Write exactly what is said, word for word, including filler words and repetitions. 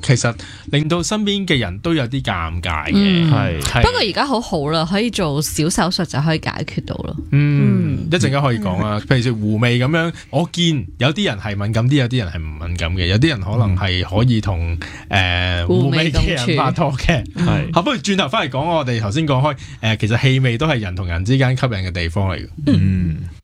其實令到身邊嘅人都有啲尷尬嘅。 嗯係係不過而家好好啦，可以做小手術就可以解決到咯。 嗯，一陣間可以講啊。譬如說狐味咁樣，我見有啲人係敏感啲，有啲人係唔敏感嘅，有啲人可能係可以同誒狐味嘅人拍拖嘅。 係嚇，不如轉頭翻嚟講，我哋頭先講開誒，其實氣味都係人同人之間吸引嘅地方嚟嘅。 嗯。